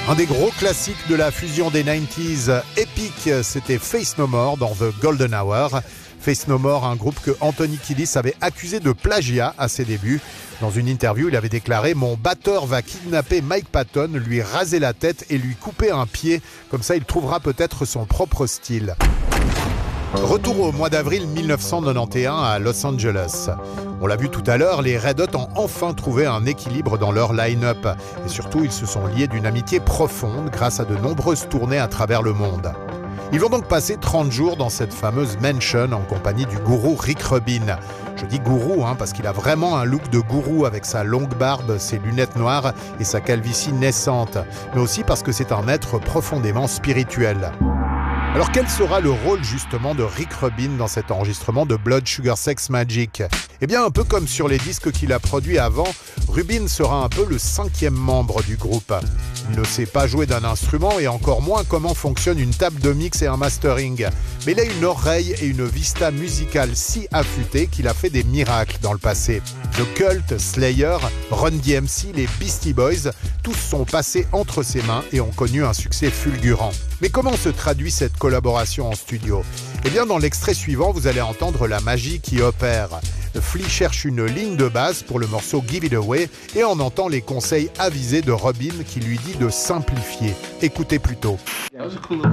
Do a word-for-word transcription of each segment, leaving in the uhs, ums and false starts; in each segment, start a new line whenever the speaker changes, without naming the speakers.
Un des gros classiques de la fusion des quatre-vingt-dix épique, c'était Faith No More dans The Golden Hour. Faith No More, un groupe que Anthony Kiedis avait accusé de plagiat à ses débuts. Dans une interview, il avait déclaré « Mon batteur va kidnapper Mike Patton, lui raser la tête et lui couper un pied. Comme ça, il trouvera peut-être son propre style. » Retour au mois d'avril mille neuf cent quatre-vingt-onze à Los Angeles. On l'a vu tout à l'heure, les Red Hot ont enfin trouvé un équilibre dans leur line-up. Et surtout, ils se sont liés d'une amitié profonde grâce à de nombreuses tournées à travers le monde. Ils vont donc passer trente jours dans cette fameuse mansion en compagnie du gourou Rick Rubin. Je dis gourou hein, parce qu'il a vraiment un look de gourou avec sa longue barbe, ses lunettes noires et sa calvitie naissante. Mais aussi parce que c'est un être profondément spirituel. Alors quel sera le rôle justement de Rick Rubin dans cet enregistrement de Blood Sugar Sex Magik ? Eh bien un peu comme sur les disques qu'il a produits avant, Rubin sera un peu le cinquième membre du groupe. Il ne sait pas jouer d'un instrument et encore moins comment fonctionne une table de mix et un mastering. Mais il a une oreille et une vista musicale si affûtée qu'il a fait des miracles dans le passé. The Cult, Slayer, Run D M C, les Beastie Boys, tous sont passés entre ses mains et ont connu un succès fulgurant. Mais comment se traduit cette collaboration en studio ? Eh bien dans l'extrait suivant, vous allez entendre la magie qui opère. Flea cherche une ligne de base pour le morceau Give It Away et on entend les conseils avisés de Rubin qui lui dit de simplifier. Écoutez plutôt.
That,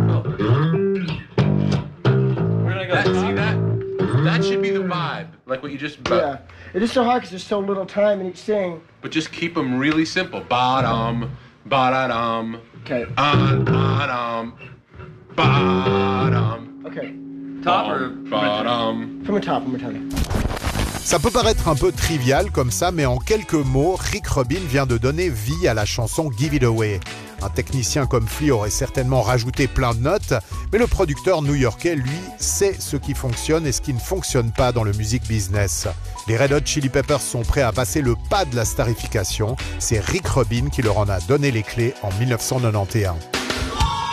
see that? That should be the vibe, like what you just.
Yeah, it is so hard because there's so little time in each thing.
But just keep them really simple. Ba-dum, ba-da-dum.
Okay.
Ba-dum, ba-dum.
Okay.
Top or bottom?
From the top, one more time.
Ça peut paraître un peu trivial comme ça, mais en quelques mots, Rick Rubin vient de donner vie à la chanson Give It Away. Un technicien comme Flea aurait certainement rajouté plein de notes, mais le producteur new-yorkais, lui, sait ce qui fonctionne et ce qui ne fonctionne pas dans le music business. Les Red Hot Chili Peppers sont prêts à passer le pas de la starification. C'est Rick Rubin qui leur en a donné les clés en mille neuf cent quatre-vingt-onze.